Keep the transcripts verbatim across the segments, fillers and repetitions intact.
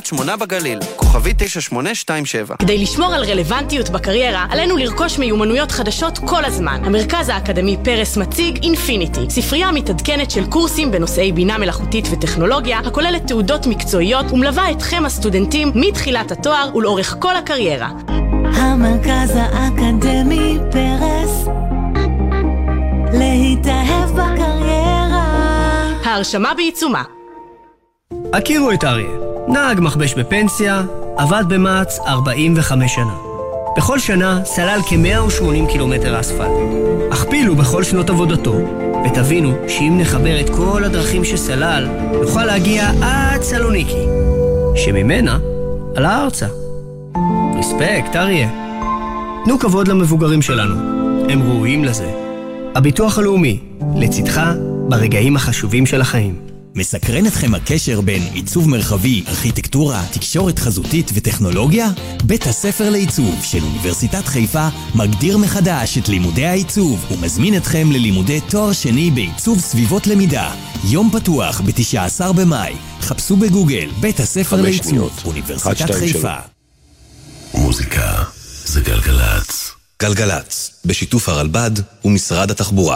שמונה בגליל, כוכבי תשע שמונה שתיים שבע. כדי לשמור על רלוונטיות בקריירה, עלינו לרכוש מיומנויות חדשות כל הזמן. המרכז האקדמי פרס מציג אינפיניטי, ספרייה מתעדכנת של קורסים בנושאי בינה מלאכותית וטכנולוגיה, הכוללת תעודות מקצועיות ומלווה אתכם הסטודנטים מתחילת התואר ולאורך כל הקריירה. המרכז האקדמי פרס, להתאהב בקריירה. ההרשמה בעיצומה. הכירו את אריה, נהג מכבש בפנסיה, עבד במאץ ארבעים וחמש שנה. בכל שנה סלל כ-מאה ושמונים קילומטר אספלט. הכפילו בכל שנות עבודתו, ותבינו שאם נחבר את כל הדרכים שסלל, נוכל להגיע עד סלוניקי, שממנה עלה ארצה. רספקט, אריה. תנו כבוד למבוגרים שלנו, הם ראויים לזה. הביטוח הלאומי, לצדך ברגעים החשובים של החיים. מסקרן אתכם הקשר בין עיצוב מרחבי, ארכיטקטורה, תקשורת חזותית וטכנולוגיה? בית הספר לעיצוב של אוניברסיטת חיפה מגדיר מחדש את לימודי העיצוב ומזמין אתכם ללימודי תואר שני בעיצוב סביבות למידה. יום פתוח ב-תשעה עשר במאי. חפשו בגוגל בית הספר לעיצוב, אוניברסיטת חיפה. מוזיקה זה גלגלץ. גלגלץ, בשיתוף הרלב"ד ומשרד התחבורה.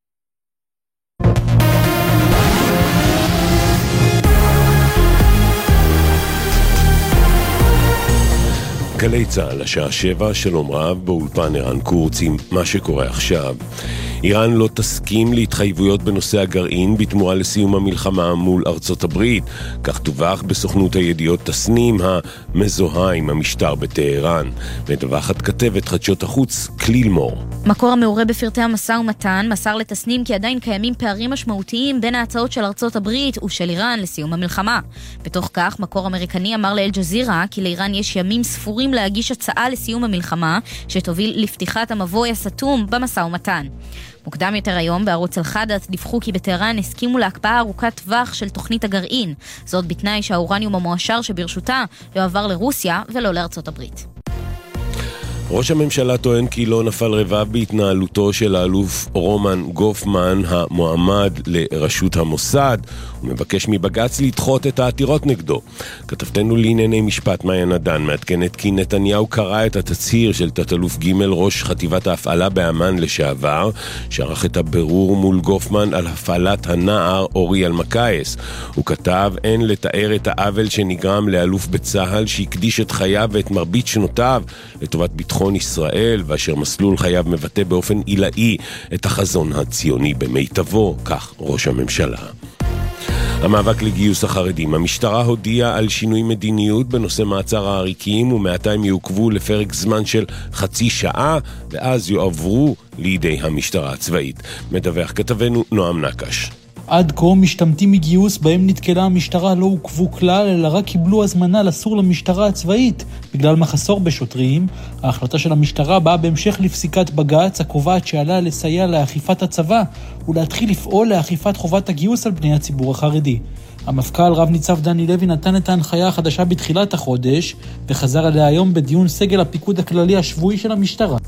גלי צהל, השעה שבע, שלום רב, באולפן ערן קורץ עם מה שקורה עכשיו. איראן לא תסכים להתחייבויות בנושא הגרעין בתמורה לסיום המלחמה מול ארצות הברית, כך תובח בסוכנות הידיעות תסנים המזוהה עם המשטר בטהרן. מדווחת כתבת חדשות החוץ כליל מור. מקור המעורה בפרטי המשא ומתן מסר לתסנים כי עדיין קיימים פערים משמעותיים בין ההצעות של ארצות הברית ושל איראן לסיום המלחמה. בתוך כך, מקור אמריקני אמר לאל-ג'זירה כי לאיראן יש ימים ספורים להגיש הצעה לסיום המלחמה שתוביל לפתיחת המבוי הסתום במשא ומתן. מוקדם יותר היום בערוץ אל-חדאת' דיווחו כי בטהרן הסכימו להקפאה ארוכת טווח של תוכנית הגרעין, זאת בתנאי שהאורניום המועשר שברשותה יועבר לרוסיה ולא לארצות הברית. ראש הממשלה טוען כי לא נפל רבב בהתנהלותו של האלוף רומן גופמן המועמד לראשות המוסד. הוא מבקש מבג"ץ לדחות את העתירות נגדו. כתבתנו לענייני משפט מאיה נדן מעדכנת כי נתניהו קרא את התצהיר של תת-אלוף ג' ראש חטיבת ההפעלה באמן לשעבר, שערך את הבירור מול גופמן על הפעלת הנער אורי אלמקייס. הוא כתב: אין לתאר את העוול שנגרם לאלוף בצהל שהקדיש את חייו ואת מרבית שנותיו לטובת ביטחון ישראל, ואשר מסלול חייו מבטא באופן עילאי את החזון הציוני במיטבו, כך ראש הממשלה. המאבק לגיוס החרדים. המשטרה הודיעה על שינוי מדיניות בנושא מעצר העריקים, ומעתה הם יעוכבו לפרק זמן של חצי שעה, ואז יועברו לידי המשטרה הצבאית. מדווח כתבנו נועם נקש. עד כה משתמטים מגיוס בהם נתקלה המשטרה לא עוקבו כלל, אלא רק קיבלו הזמנה לסור למשטרה הצבאית בגלל מחסור בשוטרים. ההחלטה של המשטרה באה בהמשך לפסיקת בג"ץ הקובעת שעלה לסייע לאכיפת הצבא ולהתחיל לפעול לאכיפת חובת הגיוס על בני הציבור החרדי. המפכ"ל רב ניצב דני לוי נתן את ההנחיה החדשה בתחילת החודש וחזר עליה היום בדיון סגל הפיקוד הכללי השבועי של המשטרה.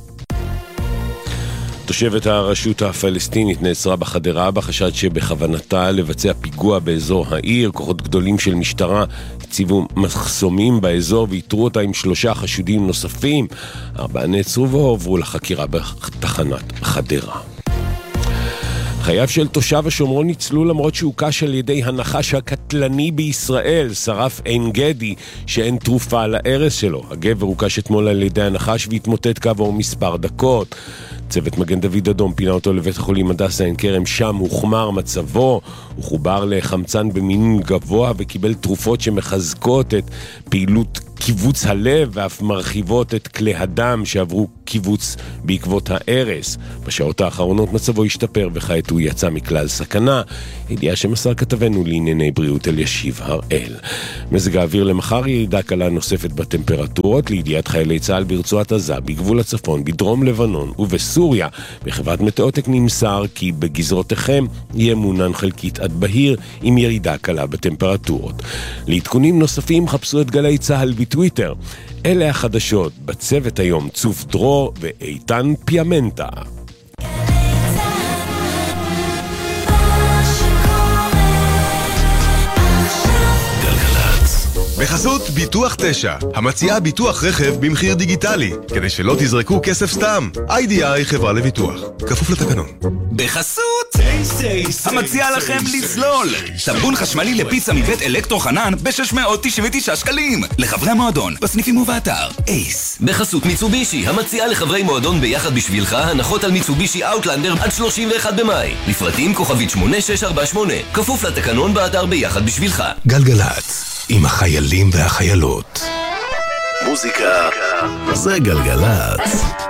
תושבת הרשות הפלסטינית נעצרה בחדרה בחשד שבכוונתה לבצע פיגוע באזור העיר. כוחות גדולים של משטרה הציבו מחסומים באזור ויתרו אותה עם שלושה חשודים נוספים. ארבעה נעצרו והועברו לחקירה בתחנת חדרה. חייו של תושב השומרון ניצלו למרות שהוקש על ידי הנחש הקטלני בישראל, שרף עין גדי, שאין תרופה להרס שלו. הגבר הוקש אתמול על ידי הנחש והתמוטט כעבור מספר דקות. צוות מגן דוד אדום פינה אותו לבית החולים הדסה עין כרם, שם הוחמר מצבו, הוא חובר לחמצן במינון גבוה וקיבל תרופות שמחזקות את פעילות קיבוץ הלב ואף מרחיבות את כלי הדם שעברו קיבוץ בעקבות ההרס. בשעות האחרונות מצבו השתפר וכעת הוא יצא מכלל סכנה. ידיעה שמסר כתבנו לענייני בריאות אלישיב הראל. מזג האוויר למחר ירידה קלה נוספת בטמפרטורות. לידיעת חיילי צה"ל ברצועת עזה, בגבול הצפון, בדרום לבנון ובסוריה, בחברת מטאוטק נמסר כי בגזרותיכם יהיה מונן חלקית עד בהיר עם ירידה קלה בטמפרטורות. לעדכונים נוספים חפשו את גלי צה"ל בטוויטר. אלה החדשות בצוות היום צוף דרור ואיתן פיאמנטה. גלגלץ, בחסות ביטוח תשע, המציעה ביטוח רכב במחיר דיגיטלי, כדי שלא תזרקו כסף סתם. איי די איי חברה לביטוח, כפוף לתקנון. בחסות המציעה לכם לזלול סבון חשמלי לפיצה מבית אלקטרו חנן ב-שש מאות תשעים ותשעה שקלים לחברי המועדון בסניפים ובאתר אייס. בחסות מיצובישי, המציעה לחברי מועדון ביחד בשבילך הנחות על מיצובישי אאוטלנדר עד שלושים ואחד במאי. לפרטים כוכבית שמונה שש ארבע שמונה, כפוף לתקנון באתר ביחד בשבילך. גלגלת, עם החיילים והחיילות. מוזיקה זה גלגלת.